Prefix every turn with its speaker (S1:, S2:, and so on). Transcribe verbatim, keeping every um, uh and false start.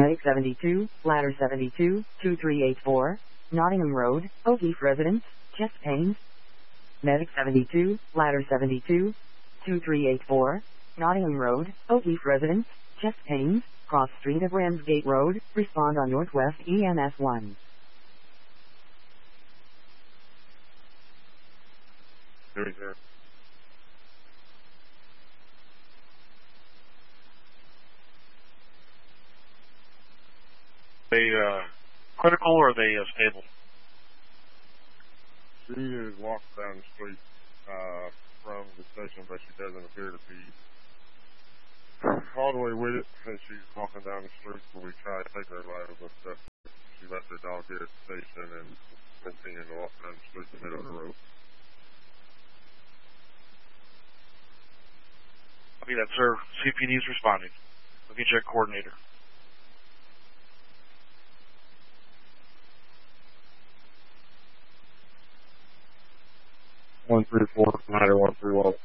S1: Medic seventy-two, Ladder seventy-two, two three eight four, Nottingham Road, O'Keefe Residence, chest pains. Medic seventy-two, Ladder seventy-two, two three eight four, Nottingham Road, O'Keefe Residence, chest pains, cross street of Ramsgate Road, respond on Northwest E M S one.
S2: Here we go.
S3: They uh, critical or are they uh, stable?
S2: She is walking down the street uh, from the station, but she doesn't appear to be all the way with it. And she's walking down the street, so we try to take her live, but uh, she left her dog here at the station and continued to walk down the street in the middle of the road.
S3: Okay, that's sir. C P D is responding. Let me check coordinator.
S2: One three four, Ladder one three one.